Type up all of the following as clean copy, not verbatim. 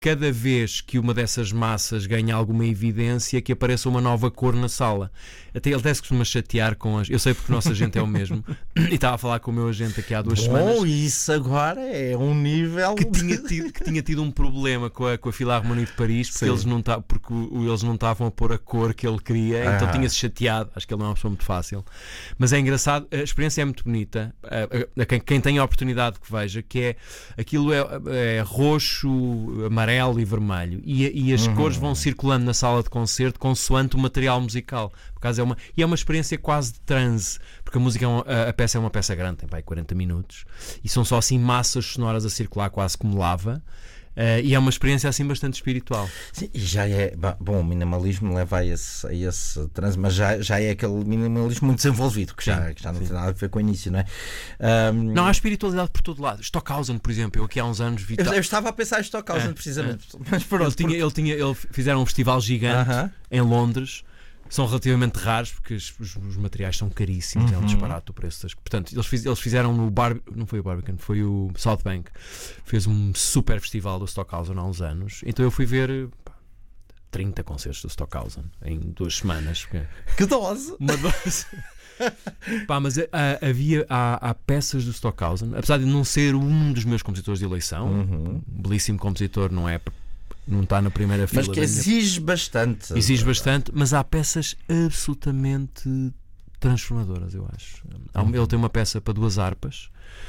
cada vez que uma dessas massas ganha alguma evidência, que apareça uma nova cor na sala. Até ele até se costuma chatear com as... Eu sei porque o nosso agente é o mesmo. E estava a falar com o meu agente aqui há 2 semanas. Isso agora é um nível... Que tinha tido um problema com a Filarmonia de Paris, porque eles não estavam a pôr a cor que ele queria, então tinha-se chateado. Acho que ele não é uma pessoa muito fácil. Mas é engraçado, a experiência é muito bonita. Quem tem a oportunidade que veja, que é... Aquilo é roxo, amarelo e vermelho, e as cores vão circulando na sala de concerto consoante o material musical. Por causa é uma experiência quase de transe, porque a música a peça é uma peça grande, tem 40 minutos, e são só assim massas sonoras a circular quase como lava. E é uma experiência assim bastante espiritual. Sim, e já é bom, o minimalismo leva a esse transe, mas já é aquele minimalismo muito desenvolvido, que já não tem nada a ver com o início, não é? Não, há espiritualidade por todo lado. Stockhausen, por exemplo, eu aqui há uns anos vi. Eu estava a pensar em Stockhausen precisamente, mas ele fizeram um festival gigante em Londres. São relativamente raros porque os materiais são caríssimos, é um disparate o preço das... Portanto, eles fizeram no não foi o Barbican, foi o South Bank, fez um super festival do Stockhausen há uns anos, então eu fui ver 30 concertos do Stockhausen em 2 semanas. Que dose! Uma dose. Mas há peças do Stockhausen, apesar de não ser um dos meus compositores de eleição, um belíssimo compositor, não está na primeira fila. Mas que exige bastante. Exige bastante, mas há peças absolutamente transformadoras, eu acho. Ele tem uma peça para 2 harpas,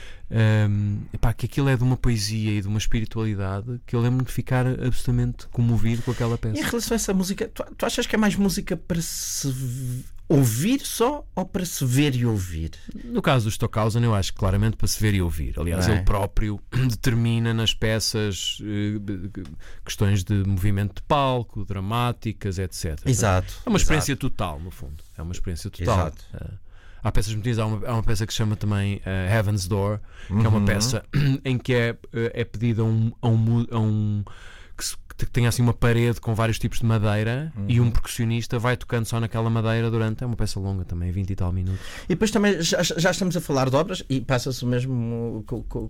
que aquilo é de uma poesia e de uma espiritualidade que eu lembro-me de ficar absolutamente comovido com aquela peça. E em relação a essa música, tu achas que é mais música para se ouvir só ou para se ver e ouvir? No caso do Stockhausen, eu acho claramente para se ver e ouvir. Aliás, ele próprio determina nas peças questões de movimento de palco, dramáticas, etc. Exato. É uma experiência total, no fundo. É uma experiência total. Exato. Há peças muito há uma peça que se chama também Heaven's Door, que é uma peça em que é pedido a um que tem assim uma parede com vários tipos de madeira e um percussionista vai tocando só naquela madeira durante... É uma peça longa também, 20 e tal minutos. E depois também já estamos a falar de obras e passa-se o mesmo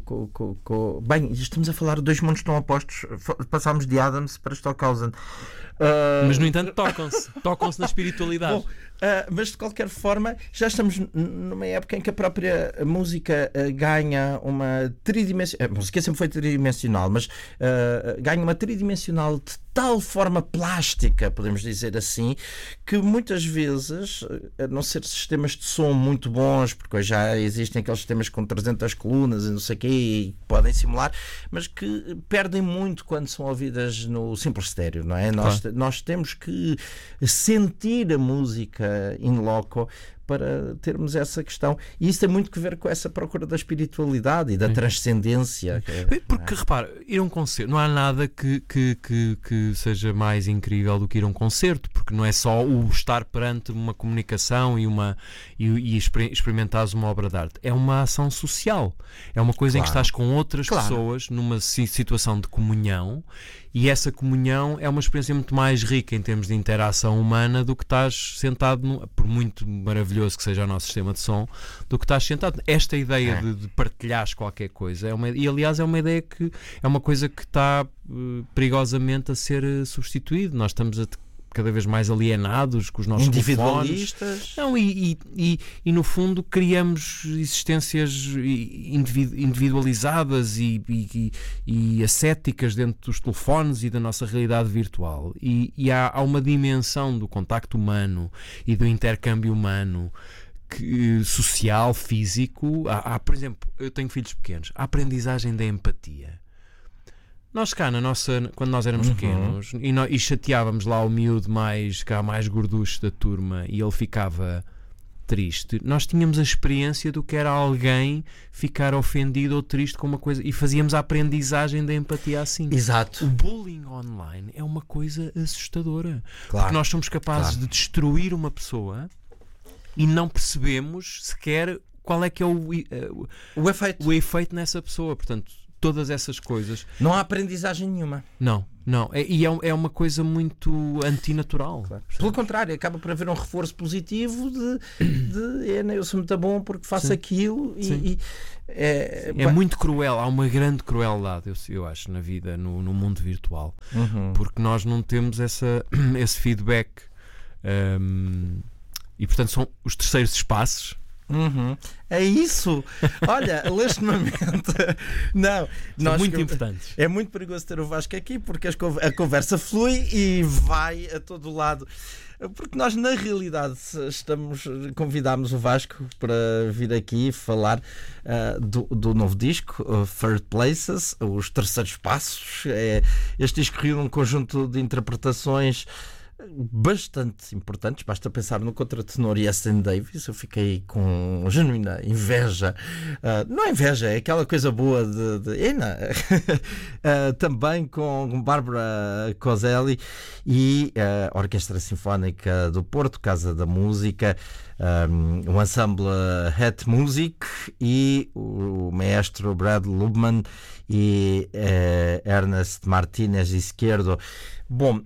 Bem, estamos a falar de 2 mundos tão opostos. Passámos de Adams para Stockhausen. Mas no entanto tocam-se na espiritualidade. Bom, mas de qualquer forma já estamos numa época em que a própria música ganha uma tridimensional. A música sempre foi tridimensional, mas ganha uma tridimensional de tal forma plástica, podemos dizer assim, que muitas vezes, a não ser sistemas de som muito bons, porque hoje já existem aqueles sistemas com 300 colunas e não sei o quê, e podem simular, mas que perdem muito quando são ouvidas no simples estéreo, não é? Nós temos que sentir a música in loco para termos essa questão. E isso tem muito que ver com essa procura da espiritualidade e da transcendência. Porque, repara, ir a um concerto, não há nada que seja mais incrível do que ir a um concerto, porque não é só o estar perante uma comunicação e experimentares uma obra de arte. É uma ação social. É uma coisa em que estás com outras pessoas numa situação de comunhão, e essa comunhão é uma experiência muito mais rica em termos de interação humana do que estás sentado, por muito maravilhoso que seja o nosso sistema de som, do que estás sentado. Esta ideia de partilhares qualquer coisa e aliás é uma ideia que é uma coisa que está perigosamente a ser substituída. Nós estamos cada vez mais alienados com os nossos individualistas. Não, e no fundo criamos existências individualizadas e ascéticas dentro dos telefones e da nossa realidade virtual. E há uma dimensão do contacto humano e do intercâmbio humano social, físico. Por exemplo, eu tenho filhos pequenos. A aprendizagem da empatia. Nós cá, quando nós éramos pequenos e chateávamos lá o miúdo mais gorducho da turma e ele ficava triste, nós tínhamos a experiência do que era alguém ficar ofendido ou triste com uma coisa e fazíamos a aprendizagem da empatia assim. Exato. O bullying online é uma coisa assustadora. Porque nós somos capazes de destruir uma pessoa e não percebemos sequer qual é que é o efeito nessa pessoa. Portanto, todas essas coisas. Não há aprendizagem nenhuma. Não. Não, é uma coisa muito antinatural. Claro. Pelo contrário, acaba por haver um reforço positivo de eu sou muito bom porque faço Sim. aquilo Sim. É muito cruel, há uma grande crueldade, eu acho, na vida, no mundo virtual, porque nós não temos esse feedback, e portanto são os terceiros espaços. É isso. Olha, legitimamente. Não, São muito importantes. É muito perigoso ter o Vasco aqui porque a conversa flui e vai a todo lado. Porque nós, na realidade, convidámos o Vasco para vir aqui falar do novo disco, Third Places, os terceiros passos. Este disco reúne um conjunto de interpretações bastante importantes. Basta pensar no contratenor Ian Davis. Eu fiquei com genuína inveja. Não é inveja, é aquela coisa boa de Ena. Também com Bárbara Coselli e a Orquestra Sinfónica do Porto, Casa da Música, o ensemble Het Music e o maestro Brad Lubman e Ernest Martínez Izquierdo. Bom,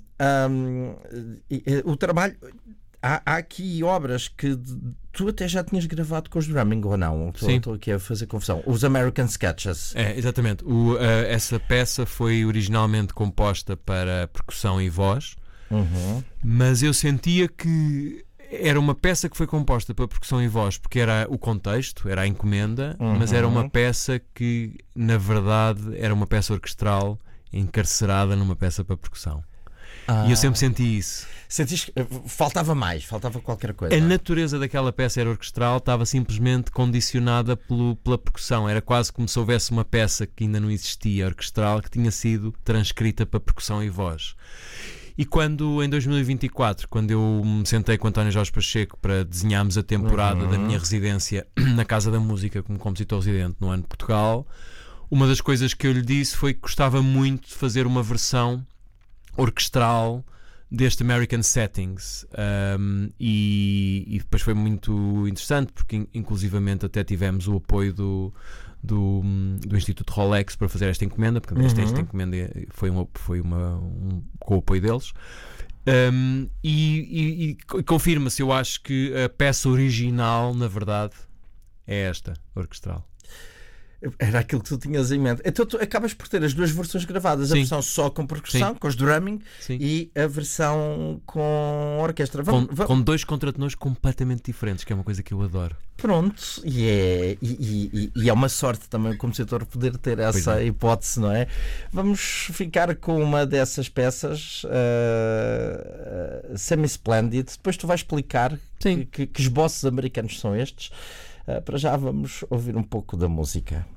o trabalho... Há aqui obras que tu até já tinhas gravado com os drumming, ou não? Estou aqui a fazer confusão. Os American Sketches. Exatamente. Essa peça foi originalmente composta para percussão e voz, mas eu sentia que era uma peça que foi composta para percussão e voz porque era o contexto, era a encomenda, mas era uma peça que, na verdade, era uma peça orquestral encarcerada numa peça para percussão. E eu sempre senti isso. Sentiste que faltava qualquer coisa? A natureza daquela peça era orquestral, estava simplesmente condicionada pela percussão. Era quase como se houvesse uma peça que ainda não existia, orquestral, que tinha sido transcrita para percussão e voz. E quando, em 2024, quando eu me sentei com António Jorge Pacheco para desenharmos a temporada da minha residência na Casa da Música como compositor residente no ano de Portugal, uma das coisas que eu lhe disse foi que gostava muito de fazer uma versão orquestral deste American Settings, e depois foi muito interessante porque inclusivamente até tivemos o apoio do Instituto Rolex para fazer esta encomenda, porque esta encomenda foi com o apoio deles, e confirma-se. Eu acho que a peça original, na verdade, é esta, orquestral. Era aquilo que tu tinhas em mente. Então tu acabas por ter as duas versões gravadas. A versão só com percussão, com os drumming, e a versão com orquestra. Com dois contratenores completamente diferentes, que é uma coisa que eu adoro. Pronto, e é uma sorte também o compositor poder ter essa hipótese, não é? Vamos ficar com uma dessas peças, Semi-Splendid. Depois tu vais explicar que esboços americanos são estes. Para já vamos ouvir um pouco da música.